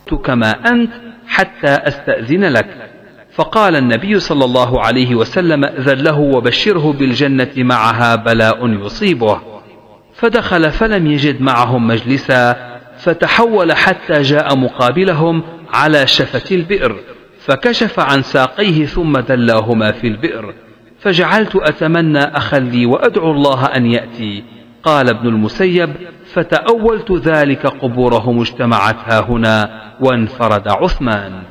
كما أنت حتى أستأذن لك. فقال النبي صلى الله عليه وسلم: أذن له وبشره بالجنة معها بلاء يصيبه. فدخل فلم يجد معهم مجلسا، فتحول حتى جاء مقابلهم على شفة البئر، فكشف عن ساقيه ثم دلاهما في البئر، فجعلت أتمنى أخا لي وأدعو الله أن يأتي. قال ابن المسيب: فتأولت ذلك قبورهم اجتمعت هاهنا، وانفرد عثمان.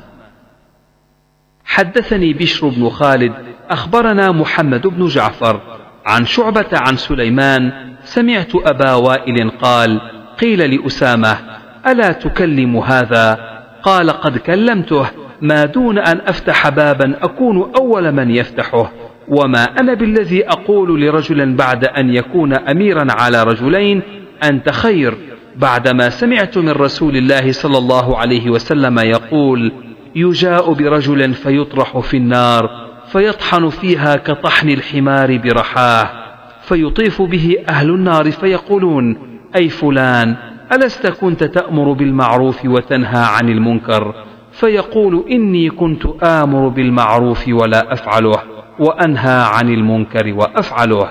حدثني بشر بن خالد أخبرنا محمد بن جعفر عن شعبة عن سليمان: سمعت أبا وائل قال: قيل لأسامة: ألا تكلم هذا؟ قال: قد كلمته، ما دون أن أفتح بابا أكون أول من يفتحه، وما أنا بالذي أقول لرجل بعد أن يكون أميرا على رجلين: أنت خير، بعدما سمعت من رسول الله صلى الله عليه وسلم يقول: يجاء برجل فيطرح في النار فيطحن فيها كطحن الحمار برحاه، فيطيف به أهل النار فيقولون: أي فلان، ألست كنت تأمر بالمعروف وتنهى عن المنكر؟ فيقول: إني كنت آمر بالمعروف ولا أفعله، وأنهى عن المنكر وأفعله.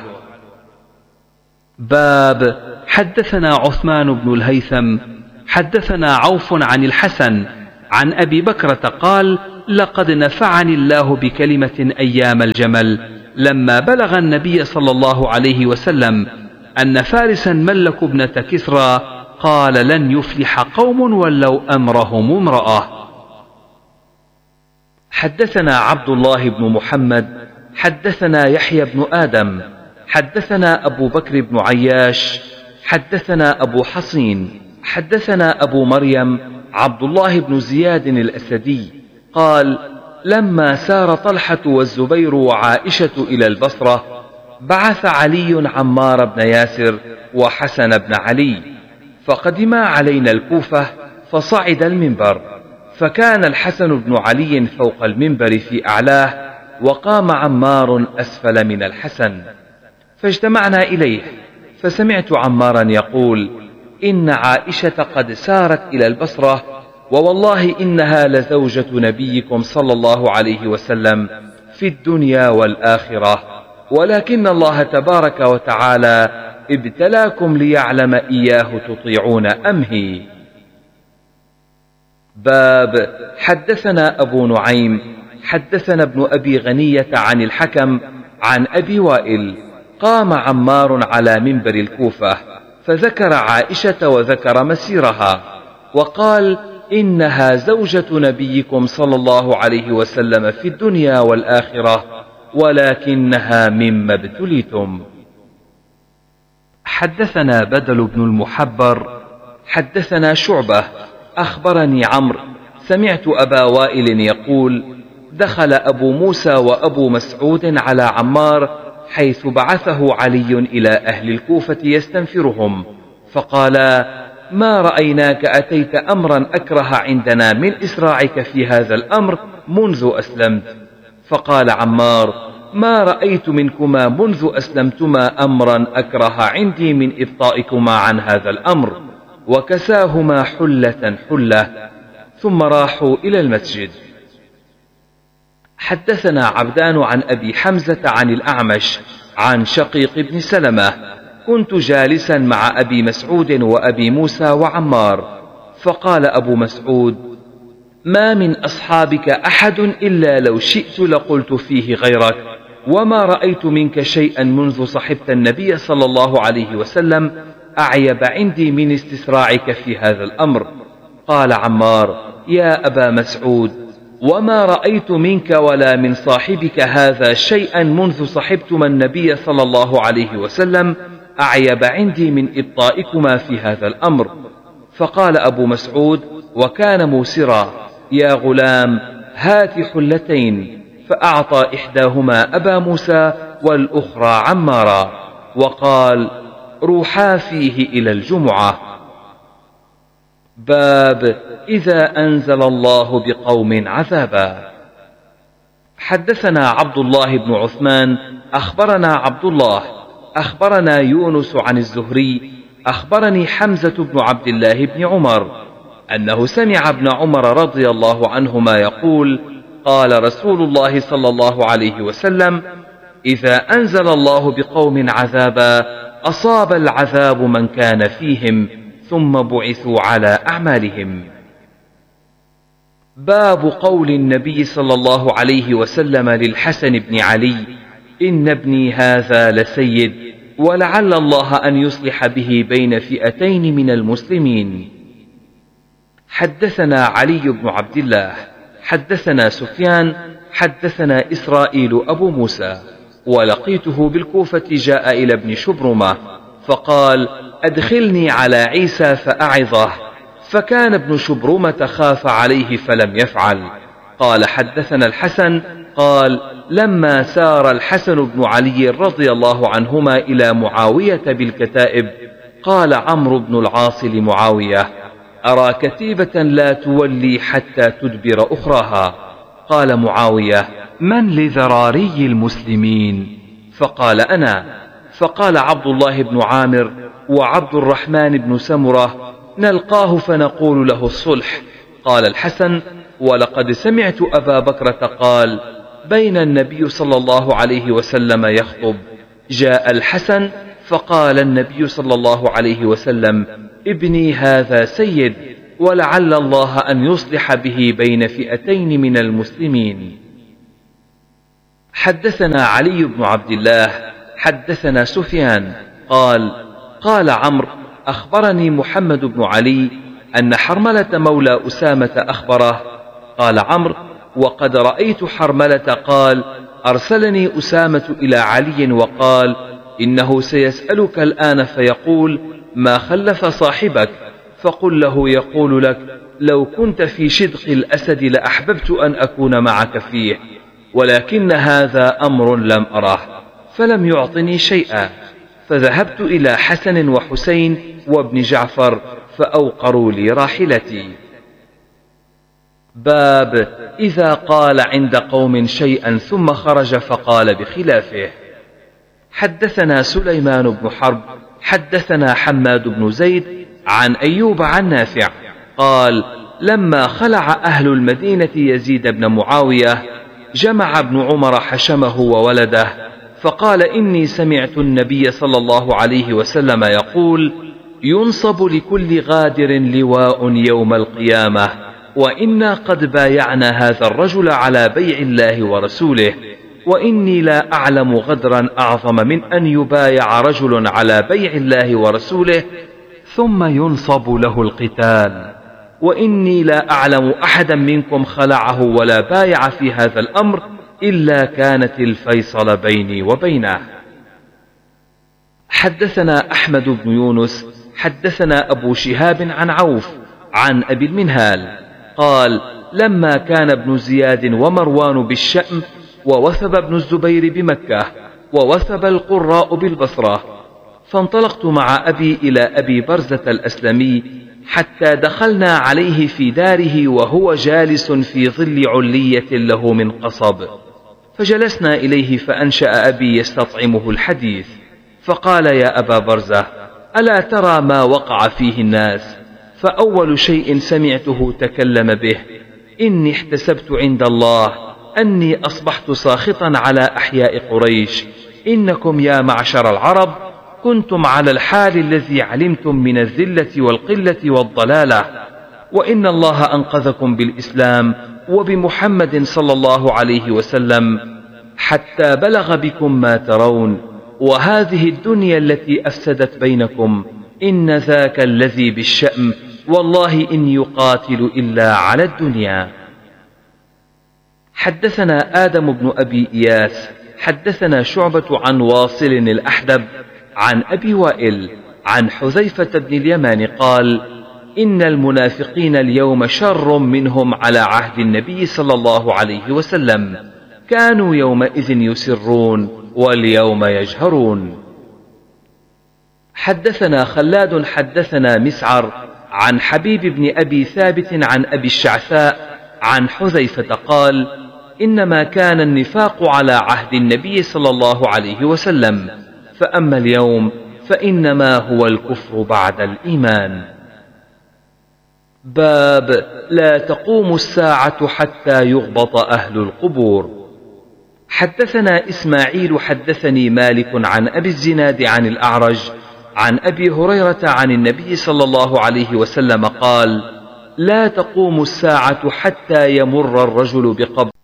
باب حدثنا عثمان بن الهيثم حدثنا عوف عن الحسن عن أبي بكرة قال: لقد نفعني الله بكلمة أيام الجمل، لما بلغ النبي صلى الله عليه وسلم أن فارسا ملكوا ابنة كسرى، قال: لن يفلح قوم ولو أمرهم امرأة. حدثنا عبد الله بن محمد حدثنا يحيى بن آدم حدثنا أبو بكر بن عياش حدثنا أبو حصين حدثنا أبو مريم عبد الله بن زياد الأسدي قال: لما سار طلحة والزبير وعائشة إلى البصرة، بعث علي عمار بن ياسر وحسن بن علي، فقدما علينا الكوفة، فصعد المنبر، فكان الحسن بن علي فوق المنبر في أعلاه، وقام عمار أسفل من الحسن، فاجتمعنا إليه، فسمعت عمارا يقول: إن عائشة قد سارت إلى البصرة، ووالله إنها لزوجة نبيكم صلى الله عليه وسلم في الدنيا والآخرة، ولكن الله تبارك وتعالى ابتلاكم ليعلم إياه تطيعون أم هي. باب حدثنا أبو نعيم حدثنا ابن أبي غنية عن الحكم عن أبي وائل: قام عمار على منبر الكوفة، فذكر عائشة وذكر مسيرها، وقال: إنها زوجة نبيكم صلى الله عليه وسلم في الدنيا والآخرة، ولكنها مما ابتليتم. حدثنا بدل بن المحبر حدثنا شعبة أخبرني عمرو سمعت أبا وائل يقول: دخل أبو موسى وأبو مسعود على عمار حيث بعثه علي إلى أهل الكوفة يستنفرهم، فقالا: ما رأيناك أتيت أمرا أكره عندنا من إسراعك في هذا الأمر منذ أسلمت. فقال عمار: ما رأيت منكما منذ أسلمتما أمرا أكره عندي من إبطائكما عن هذا الأمر. وكساهما حلة حلة، ثم راحوا إلى المسجد. حدثنا عبدان عن أبي حمزة عن الأعمش عن شقيق بن سلمة: كنت جالسا مع أبي مسعود وأبي موسى وعمار، فقال أبو مسعود: ما من أصحابك أحد إلا لو شئت لقلت فيه غيرك، وما رأيت منك شيئا منذ صحبت النبي صلى الله عليه وسلم أعيب عندي من استسراعك في هذا الأمر. قال عمار: يا أبا مسعود، وما رأيت منك ولا من صاحبك هذا شيئا منذ صحبتما النبي صلى الله عليه وسلم أعيب عندي من إبطائكما في هذا الأمر. فقال أبو مسعود وكان موسرا: يا غلام، هات حلتين. فأعطى إحداهما أبا موسى والأخرى عمارا، وقال: روحا فيه إلى الجمعة. باب إذا أنزل الله بقوم عذابا. حدثنا عبد الله بن عثمان أخبرنا عبد الله أخبرنا يونس عن الزهري أخبرني حمزة بن عبد الله بن عمر أنه سمع ابن عمر رضي الله عنهما يقول: قال رسول الله صلى الله عليه وسلم: إذا أنزل الله بقوم عذابا أصاب العذاب من كان فيهم ثم بعثوا على أعمالهم. باب قول النبي صلى الله عليه وسلم للحسن بن علي: إن ابني هذا لسيد، ولعل الله أن يصلح به بين فئتين من المسلمين. حدثنا علي بن عبد الله حدثنا سفيان حدثنا إسرائيل أبو موسى، ولقيته بالكوفة جاء إلى ابن شبرمة فقال: أدخلني على عيسى فأعظه، فكان ابن شبرمة خاف عليه فلم يفعل. قال: حدثنا الحسن قال: لما سار الحسن بن علي رضي الله عنهما إلى معاوية بالكتائب، قال عمرو بن العاص لمعاوية: أرى كتيبة لا تولي حتى تدبر أخراها. قال معاوية: من لذراري المسلمين؟ فقال: أنا. فقال عبد الله بن عامر وعبد الرحمن بن سمرة: نلقاه فنقول له الصلح. قال الحسن: ولقد سمعت أبا بكرة قال: بين النبي صلى الله عليه وسلم يخطب، جاء الحسن فقال النبي صلى الله عليه وسلم: ابني هذا سيد، ولعل الله أن يصلح به بين فئتين من المسلمين. حدثنا علي بن عبد الله حدثنا سفيان قال: قال عمرو: أخبرني محمد بن علي أن حرملة مولى أسامة أخبره. قال عمرو: وقد رأيت حرملة قال: أرسلني أسامة إلى علي وقال: إنه سيسألك الآن فيقول: ما خلف صاحبك؟ فقل له يقول لك: لو كنت في شدق الأسد لأحببت أن أكون معك فيه، ولكن هذا أمر لم أره، فلم يعطني شيئا، فذهبت إلى حسن وحسين وابن جعفر فأوقروا لي راحلتي. باب إذا قال عند قوم شيئا ثم خرج فقال بخلافه. حدثنا سليمان بن حرب حدثنا حماد بن زيد عن أيوب عن نافع قال: لما خلع أهل المدينة يزيد بن معاوية، جمع ابن عمر حشمه وولده فقال: إني سمعت النبي صلى الله عليه وسلم يقول: ينصب لكل غادر لواء يوم القيامة، وإنا قد بايعنا هذا الرجل على بيع الله ورسوله، وإني لا أعلم غدرا أعظم من أن يبايع رجل على بيع الله ورسوله ثم ينصب له القتال، وإني لا أعلم أحدا منكم خلعه ولا بايع في هذا الأمر إلا كانت الفيصل بيني وبينه. حدثنا أحمد بن يونس حدثنا أبو شهاب عن عوف عن أبي المنهال قال: لما كان ابن زياد ومروان بالشأم، ووثب ابن الزبير بمكة، ووثب القراء بالبصرة، فانطلقت مع أبي إلى أبي برزة الأسلمي حتى دخلنا عليه في داره وهو جالس في ظل علية له من قصب، فجلسنا إليه فأنشأ أبي يستطعمه الحديث، فقال: يا أبا برزة، ألا ترى ما وقع فيه الناس؟ فأول شيء سمعته تكلم به: إني احتسبت عند الله أني أصبحت ساخطا على أحياء قريش، إنكم يا معشر العرب كنتم على الحال الذي علمتم من الذلة والقلة والضلالة، وإن الله أنقذكم بالإسلام وبمحمد صلى الله عليه وسلم حتى بلغ بكم ما ترون، وهذه الدنيا التي أفسدت بينكم إن ذاك الذي بالشأم والله إن يقاتل إلا على الدنيا. حدثنا آدم بن أبي إياس حدثنا شعبة عن واصل الأحدب عن أبي وائل عن حذيفة بن اليمان قال: إن المنافقين اليوم شر منهم على عهد النبي صلى الله عليه وسلم، كانوا يومئذ يسرون واليوم يجهرون. حدثنا خلاد حدثنا مسعر عن حبيب بن أبي ثابت عن أبي الشعثاء عن حذيفة قال: إنما كان النفاق على عهد النبي صلى الله عليه وسلم، فأما اليوم فإنما هو الكفر بعد الإيمان. باب لا تقوم الساعة حتى يغبط أهل القبور. حدثنا إسماعيل حدثني مالك عن أبي الزناد عن الأعرج عن أبي هريرة عن النبي صلى الله عليه وسلم قال: لا تقوم الساعة حتى يمر الرجل بقبر